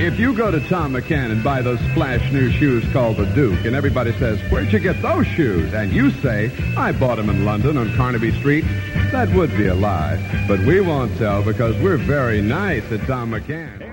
If you go to Tom McCann and buy those splash new shoes called the Duke, and everybody says, where'd you get those shoes? And you say, I bought them in London on Carnaby Street, that would be a lie. But we won't tell because we're very nice at Tom McCann.